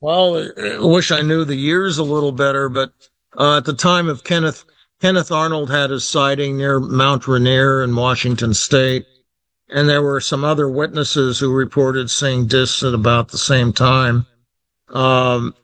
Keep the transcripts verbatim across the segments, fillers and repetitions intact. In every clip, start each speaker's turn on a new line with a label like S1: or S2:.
S1: Well, I wish I knew the years a little better, but uh, at the time of Kenneth, Kenneth Arnold had his sighting near Mount Rainier in Washington State, and there were some other witnesses who reported seeing discs at about the same time. Um,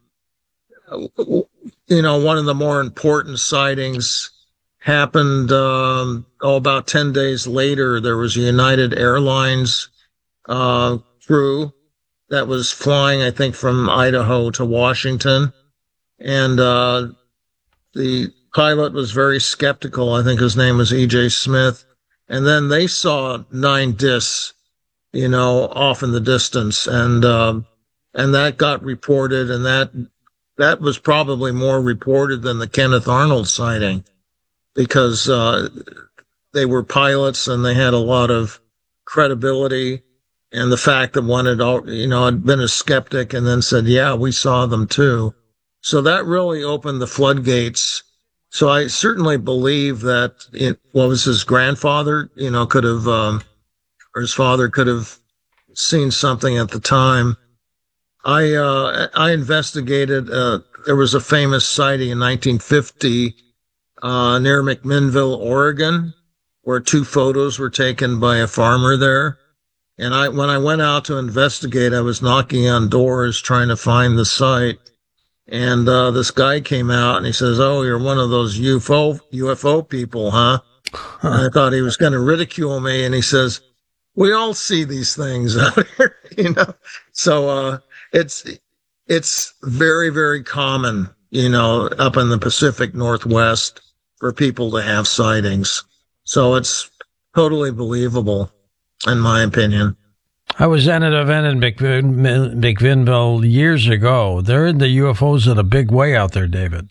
S1: you know, one of the more important sightings happened um, oh, about ten days later. There was a United Airlines uh, crew that was flying, I think, from Idaho to Washington. And uh, the pilot was very skeptical. I think his name was E J Smith. And then they saw nine discs, you know, off in the distance. And um, and that got reported, and that that was probably more reported than the Kenneth Arnold sighting, because uh, they were pilots and they had a lot of credibility. And the fact that one had, you know, had been a skeptic and then said, yeah, we saw them too. So that really opened the floodgates. So I certainly believe that it, what was his grandfather, you know, could have, um, or his father could have seen something at the time. I, uh, I investigated, uh, there was a famous sighting in nineteen fifty, uh, near McMinnville, Oregon, where two photos were taken by a farmer there. And I, when I went out to investigate, I was knocking on doors trying to find the site. And, uh, this guy came out and he says, "Oh, you're one of those U F O, U F O people, huh?" huh. And I thought he was going to ridicule me. And he says, "We all see these things out here," you know? So, uh, it's, it's very, very common, you know, up in the Pacific Northwest for people to have sightings. So it's totally believable, in my opinion.
S2: I was at an event in McVin- McVinnville years ago. They're in the U F Os in a big way out there, David.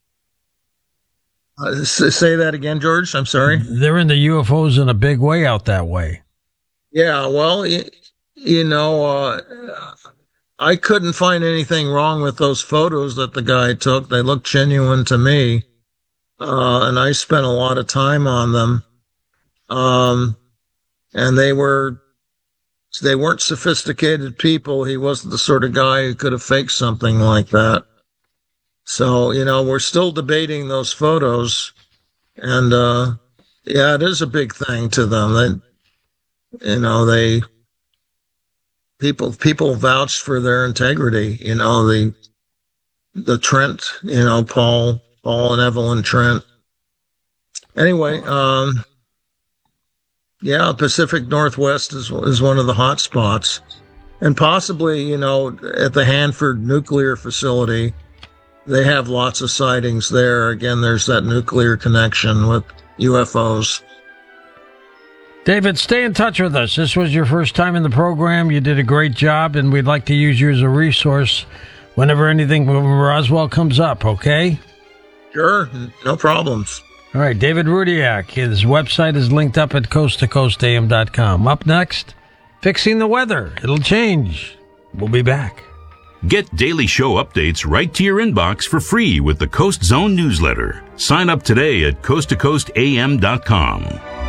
S1: Uh, say that again, George. I'm sorry.
S2: They're in the U F Os in a big way out that way.
S1: Yeah, well, you, you know, uh, I couldn't find anything wrong with those photos that the guy took. They looked genuine to me, uh, and I spent a lot of time on them. Um, and they were, they weren't sophisticated people. He wasn't the sort of guy who could have faked something like that. So, you know, we're still debating those photos, and, uh, yeah, it is a big thing to them. They, you know, they, people, people vouched for their integrity, you know, the, the Trent, you know, Paul, Paul and Evelyn Trent. Anyway, um, yeah, Pacific Northwest is, is one of the hot spots, and possibly, you know, at the Hanford nuclear facility, they have lots of sightings there. Again, there's that nuclear connection with U F Os.
S2: David, stay in touch with us. This was your first time in the program. You did a great job, and we'd like to use you as a resource whenever anything from Roswell comes up, okay?
S1: Sure, no problems.
S2: All right, David Rudiak. His website is linked up at coast to coast a m dot com. Up next, Fixing the Weather. It'll change. We'll be back.
S3: Get daily show updates right to your inbox for free with the Coast Zone newsletter. Sign up today at coast to coast a m dot com.